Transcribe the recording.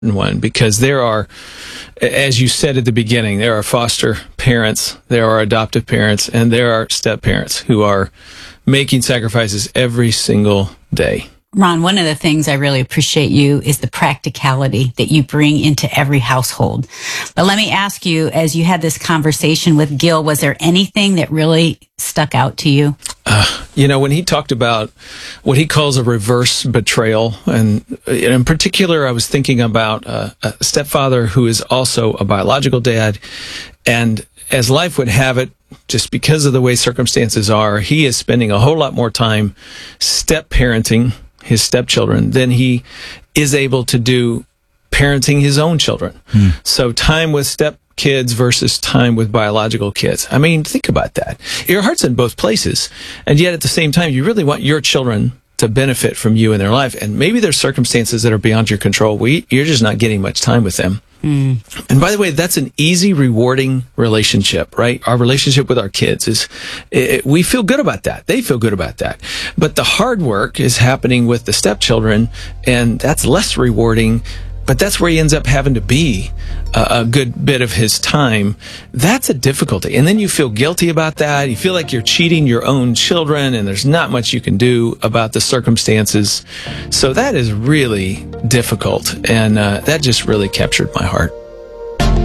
one, because there are, as you said at the beginning, there are foster parents, there are adoptive parents, and there are step parents who are making sacrifices every single day. Ron, one of the things I really appreciate you is the practicality that you bring into every household. But let me ask you, as you had this conversation with Gil, was there anything that really stuck out to you? When he talked about what he calls a reverse betrayal, and in particular, I was thinking about a stepfather who is also a biological dad, and as life would have it, just because of the way circumstances are, he is spending a whole lot more time step-parenting his stepchildren than he is able to do parenting his own children. So time with step kids versus time with biological kids. I mean, think about that. Your heart's in both places, and yet at the same time, you really want your children to benefit from you in their life, and maybe there's circumstances that are beyond your control. You're just not getting much time with them. And by the way, that's an easy, rewarding relationship, right? Our relationship with our kids is, we feel good about that. They feel good about that. But the hard work is happening with the stepchildren, and that's less rewarding. But that's where he ends up having to be a good bit of his time. That's a difficulty. And then you feel guilty about that. You feel like you're cheating your own children, and there's not much you can do about the circumstances. So that is really difficult. And that just really captured my heart.